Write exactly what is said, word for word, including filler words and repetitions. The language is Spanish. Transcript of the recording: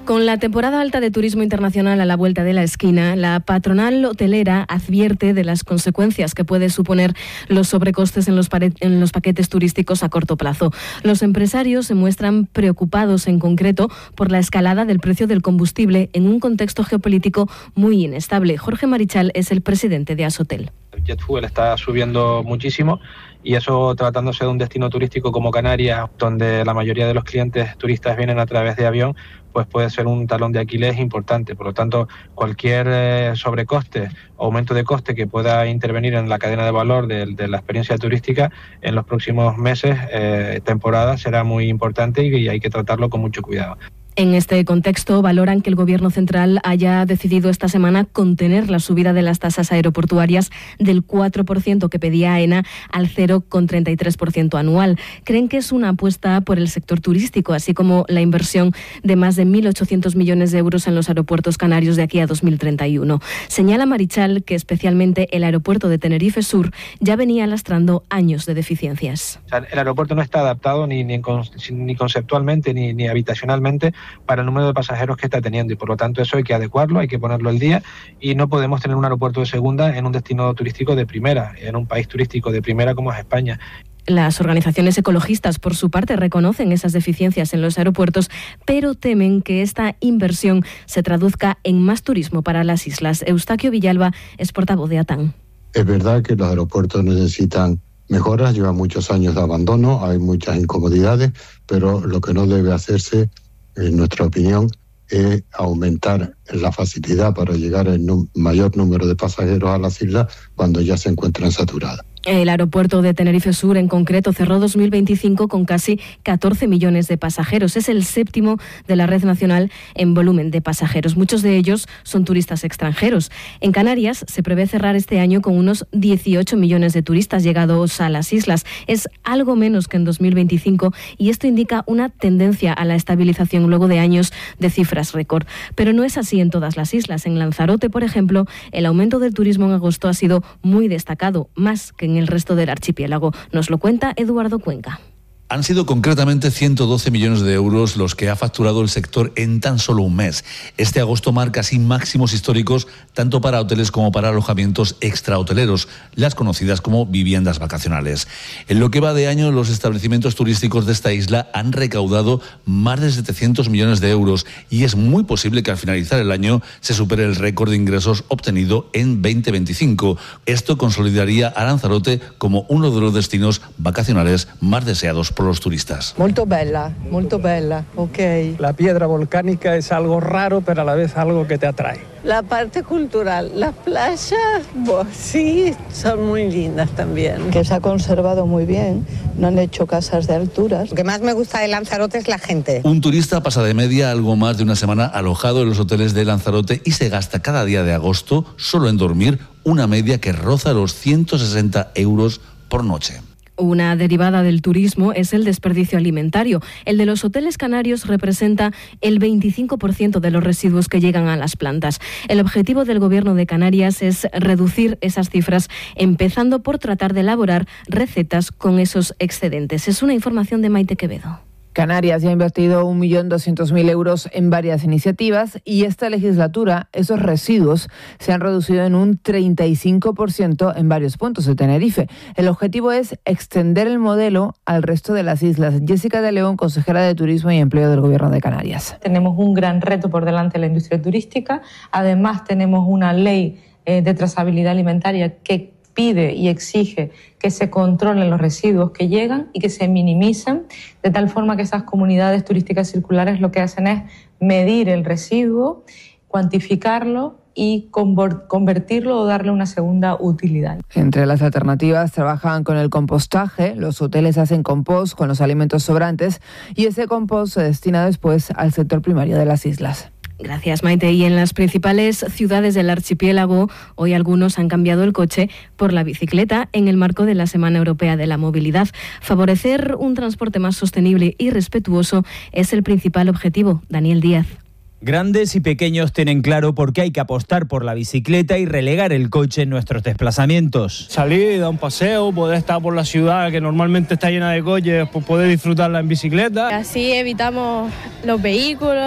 Con la temporada alta de turismo internacional a la vuelta de la esquina, la patronal hotelera advierte de las consecuencias que puede suponer los sobrecostes en los, pare- en los paquetes turísticos a corto plazo. Los empresarios se muestran preocupados en concreto por la escalada del precio del combustible en un contexto geopolítico muy inestable. Jorge Marichal es el presidente de Ashotel. El jet fuel está subiendo muchísimo y eso, tratándose de un destino turístico como Canarias, donde la mayoría de los clientes turistas vienen a través de avión, pues puede ser un talón de Aquiles importante. Por lo tanto, cualquier eh, sobrecoste o aumento de coste que pueda intervenir en la cadena de valor de, de la experiencia turística en los próximos meses, eh, temporadas, será muy importante y, y hay que tratarlo con mucho cuidado. En este contexto, valoran que el Gobierno central haya decidido esta semana contener la subida de las tasas aeroportuarias del cuatro por ciento que pedía AENA al cero coma treinta y tres por ciento anual. Creen que es una apuesta por el sector turístico, así como la inversión de más de mil ochocientos millones de euros en los aeropuertos canarios de aquí a dos mil treinta y uno. Señala Marichal que especialmente el aeropuerto de Tenerife Sur ya venía lastrando años de deficiencias. O sea, el aeropuerto no está adaptado ni, ni, ni conceptualmente ni, ni habitacionalmente para el número de pasajeros que está teniendo, y por lo tanto eso hay que adecuarlo, hay que ponerlo al día, y no podemos tener un aeropuerto de segunda en un destino turístico de primera, en un país turístico de primera como es España. Las organizaciones ecologistas, por su parte, reconocen esas deficiencias en los aeropuertos, pero temen que esta inversión se traduzca en más turismo para las islas. Eustaquio Villalba es portavoz de ATAN. Es verdad que los aeropuertos necesitan mejoras, llevan muchos años de abandono, hay muchas incomodidades, pero lo que no debe hacerse, en nuestra opinión, es aumentar la facilidad para llegar al mayor número de pasajeros a las islas cuando ya se encuentran saturadas. El aeropuerto de Tenerife Sur, en concreto, cerró dos mil veinticinco con casi catorce millones de pasajeros. Es el séptimo de la red nacional en volumen de pasajeros. Muchos de ellos son turistas extranjeros. En Canarias se prevé cerrar este año con unos dieciocho millones de turistas llegados a las islas. Es algo menos que en dos mil veinticinco y esto indica una tendencia a la estabilización luego de años de cifras récord. Pero no es así en todas las islas. En Lanzarote, por ejemplo, el aumento del turismo en agosto ha sido muy destacado, más que en el resto del archipiélago. Nos lo cuenta Eduardo Cuenca. Han sido concretamente ciento doce millones de euros los que ha facturado el sector en tan solo un mes. Este agosto marca así máximos históricos tanto para hoteles como para alojamientos extrahoteleros, las conocidas como viviendas vacacionales. En lo que va de año, los establecimientos turísticos de esta isla han recaudado más de setecientos millones de euros y es muy posible que al finalizar el año se supere el récord de ingresos obtenido en veinte veinticinco. Esto consolidaría a Lanzarote como uno de los destinos vacacionales más deseados por los turistas. Molto bella, molto bella, ok. La piedra volcánica es algo raro, pero a la vez algo que te atrae. La parte cultural, las playas, pues sí, son muy lindas también. Que se ha conservado muy bien, no han hecho casas de alturas. Lo que más me gusta de Lanzarote es la gente. Un turista pasa de media algo más de una semana alojado en los hoteles de Lanzarote y se gasta cada día de agosto solo en dormir una media que roza los ciento sesenta euros por noche. Una derivada del turismo es el desperdicio alimentario. El de los hoteles canarios representa el veinticinco por ciento de los residuos que llegan a las plantas. El objetivo del Gobierno de Canarias es reducir esas cifras, empezando por tratar de elaborar recetas con esos excedentes. Es una información de Maite Quevedo. Canarias ya ha invertido un millón doscientos mil euros en varias iniciativas y esta legislatura esos residuos se han reducido en un treinta y cinco por ciento en varios puntos de Tenerife. El objetivo es extender el modelo al resto de las islas. Jessica de León, consejera de Turismo y Empleo del Gobierno de Canarias. Tenemos un gran reto por delante de la industria turística. Además, tenemos una ley eh, de trazabilidad alimentaria que pide y exige que se controlen los residuos que llegan y que se minimicen, de tal forma que esas comunidades turísticas circulares lo que hacen es medir el residuo, cuantificarlo y convertirlo o darle una segunda utilidad. Entre las alternativas trabajan con el compostaje. Los hoteles hacen compost con los alimentos sobrantes y ese compost se destina después al sector primario de las islas. Gracias, Maite. Y en las principales ciudades del archipiélago, hoy algunos han cambiado el coche por la bicicleta en el marco de la Semana Europea de la Movilidad. Favorecer un transporte más sostenible y respetuoso es el principal objetivo. Daniel Díaz. Grandes y pequeños tienen claro por qué hay que apostar por la bicicleta y relegar el coche en nuestros desplazamientos. Salir, dar un paseo, poder estar por la ciudad que normalmente está llena de coches, pues poder disfrutarla en bicicleta. Así evitamos los vehículos.